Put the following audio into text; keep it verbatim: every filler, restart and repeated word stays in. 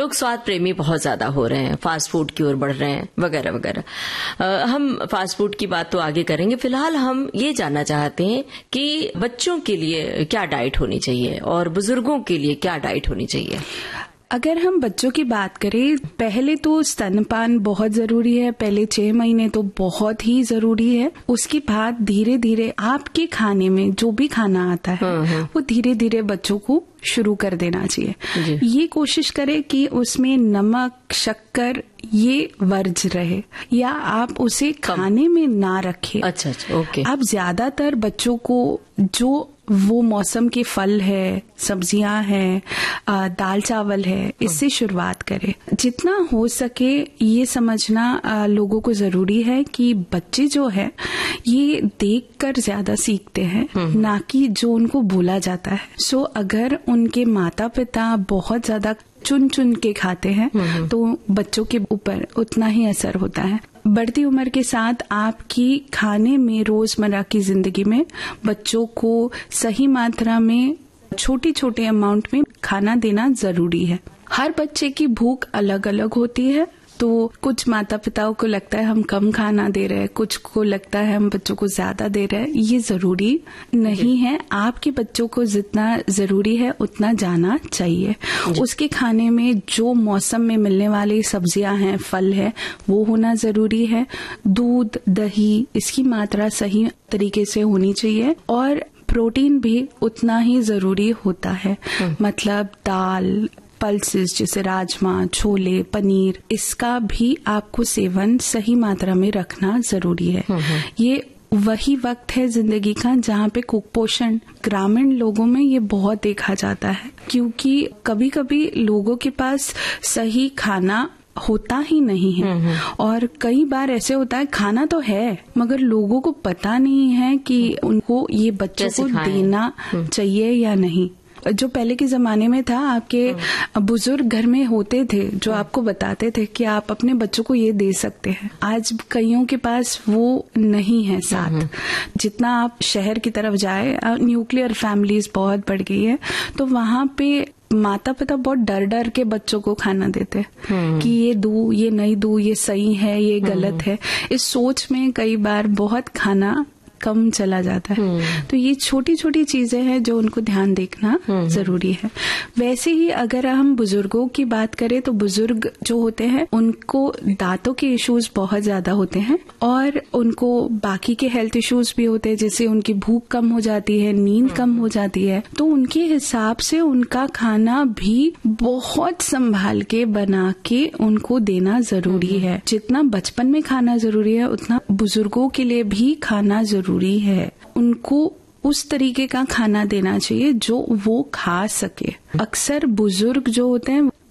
लोग स्वाद प्रेमी बहुत ज्यादा हो रहे हैं, फास्ट फूड की ओर बढ़ रहे हैं वगैरह वगैरह। हम फास्ट फूड की बात तो आगे करेंगे, फिलहाल हम ये जानना चाहते हैं कि बच्चों के लिए क्या डाइट होनी चाहिए और बुजुर्गों के लिए क्या डाइट होनी चाहिए। अगर हम बच्चों की बात करें, पहले तो स्तनपान बहुत जरूरी है, पहले छह महीने तो बहुत ही जरूरी है। उसके बाद धीरे धीरे आपके खाने में जो भी खाना आता है वो धीरे धीरे बच्चों को शुरू कर देना चाहिए। ये कोशिश करें कि उसमें नमक, शक्कर ये वर्ज रहे या आप उसे खाने में ना रखें। अच्छा अच्छा, ओके। आप ज्यादातर बच्चों को जो वो मौसम के फल है, सब्जियां हैं, दाल चावल है, इससे शुरुआत करें। जितना हो सके ये समझना आ, लोगों को जरूरी है कि बच्चे जो है ये देखकर ज्यादा सीखते हैं, ना कि जो उनको बोला जाता है। सो अगर उनके माता पिता बहुत ज्यादा चुन चुन के खाते हैं तो बच्चों के ऊपर उतना ही असर होता है। बढ़ती उम्र के साथ आपकी खाने में, रोजमर्रा की जिंदगी में बच्चों को सही मात्रा में छोटी छोटे अमाउंट में खाना देना जरूरी है। हर बच्चे की भूख अलग अलग होती है, तो कुछ माता पिताओं को लगता है हम कम खाना दे रहे हैं, कुछ को लगता है हम बच्चों को ज्यादा दे रहे हैं। ये जरूरी नहीं है। आपके बच्चों को जितना जरूरी है उतना जाना चाहिए। उसके खाने में जो मौसम में मिलने वाली सब्जियां हैं, फल है, वो होना जरूरी है। दूध, दही, इसकी मात्रा सही तरीके से होनी चाहिए और प्रोटीन भी उतना ही जरूरी होता है। मतलब दाल, पल्सेस जैसे राजमा, छोले, पनीर, इसका भी आपको सेवन सही मात्रा में रखना जरूरी है। ये वही वक्त है जिंदगी का जहाँ पे कुपोषण ग्रामीण लोगों में ये बहुत देखा जाता है, क्योंकि कभी कभी लोगों के पास सही खाना होता ही नहीं है। और कई बार ऐसे होता है खाना तो है मगर लोगों को पता नहीं है कि उनको ये बच्चों को देना चाहिए या नहीं। जो पहले के जमाने में था, आपके बुजुर्ग घर में होते थे जो आपको बताते थे कि आप अपने बच्चों को ये दे सकते हैं। आज कईयों के पास वो नहीं है साथ। जितना आप शहर की तरफ जाए, न्यूक्लियर फैमिलीज बहुत बढ़ गई है, तो वहां पे माता पिता बहुत डर डर के बच्चों को खाना देते हैं कि ये दूं, ये नहीं दूं, ये सही है, ये गलत है। इस सोच में कई बार बहुत खाना कम चला जाता है। तो ये छोटी छोटी चीजें हैं जो उनको ध्यान देखना जरूरी है। वैसे ही अगर हम बुजुर्गों की बात करें तो बुजुर्ग जो होते हैं उनको दांतों के इश्यूज बहुत ज्यादा होते हैं और उनको बाकी के हेल्थ इश्यूज भी होते हैं, जैसे उनकी भूख कम हो जाती है, नींद कम हो जाती है। तो उनके हिसाब से उनका खाना भी बहुत संभाल के बना के उनको देना जरूरी है। जितना बचपन में खाना जरूरी है उतना बुजुर्गों के लिए भी खाना जरूरी है। उनको उस तरीके का खाना देना चाहिए जो वो खा सके। अक्सर बुजुर्ग जो होते हैं